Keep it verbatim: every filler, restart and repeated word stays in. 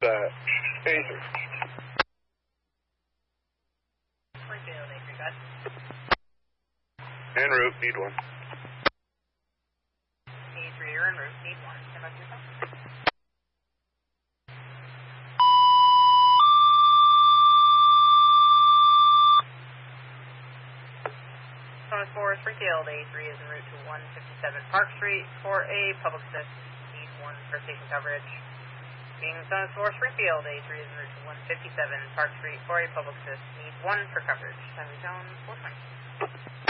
dispatch. A three. Springfield, A three, guys. En route, need one. A three, you're en route, need one. Stand by for yourself. Sonus four, Springfield, A three is en route to one fifty-seven Park Street for a public assist. Need one for station coverage. Being Sonus four, Springfield, A three is en route to one fifty-seven Park Street for a public assist. Need one for coverage. Time to zone four twenty.